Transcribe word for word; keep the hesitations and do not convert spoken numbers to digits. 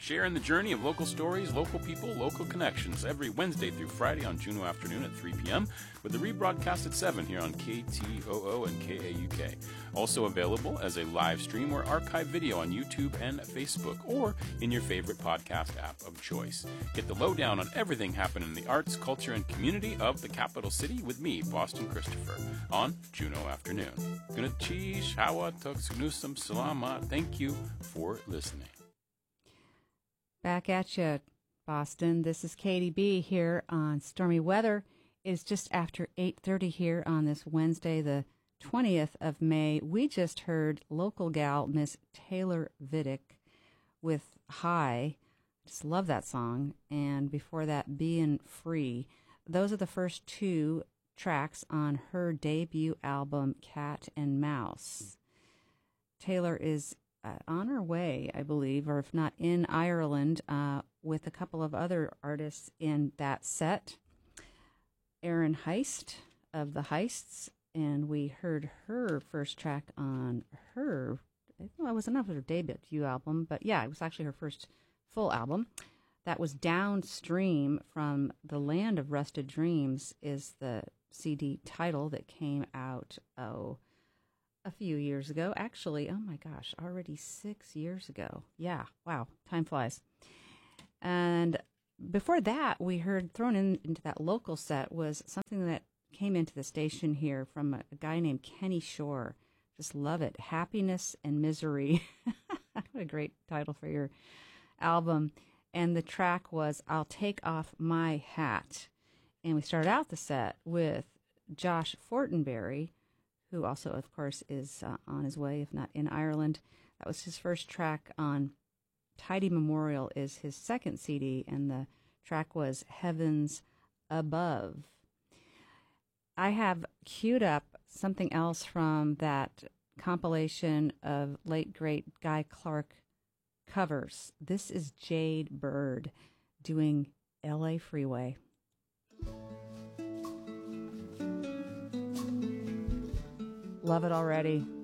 Sharing the journey of local stories, local people, local connections every Wednesday through Friday on Juneau Afternoon at three p.m. with a rebroadcast at seven here on K T O O and K A U K. Also available as a live stream or archive video on YouTube and Facebook or in your favorite podcast app of choice. Get the lowdown on everything happening in the arts, culture, and community of the capital city with me, Boston Christopher, on Juneau Afternoon. Gunachish, Hawa, Tuxnusam, Salama. Thank you for listening. Back at you, Boston. This is Katie B. here on Stormy Weather. It is just after eight thirty here on this Wednesday, the twentieth of May. We just heard local gal Miss Taylor Vidic with High. Just love that song. And before that, Bein' Free. Those are the first two tracks on her debut album, Cat and Mouse. Taylor is uh, on her way, I believe, or if not in Ireland, uh, with a couple of other artists in that set. Erin Heist of the Heists, and we heard her first track on her, well, it was not her debut album, but yeah, it was actually her first full album. That was Downstream from The Land of Rusted Dreams is the C D title that came out, oh, a few years ago. Actually, oh my gosh, already six years ago. Yeah, wow, time flies. And before that, we heard thrown in into that local set was something that came into the station here from a, a guy named Kenny Shore. Just love it. Happiness and Misery. What a great title for your album. And the track was I'll Take Off My Hat. And we started out the set with Josh Fortenberry, who also, of course, is uh, on his way, if not in Ireland. That was his first track on Tidy Memorial is his second C D, and the track was Heavens Above. I have queued up something else from that compilation of late, great Guy Clark covers. This is Jade Bird doing L A Freeway. Love it already.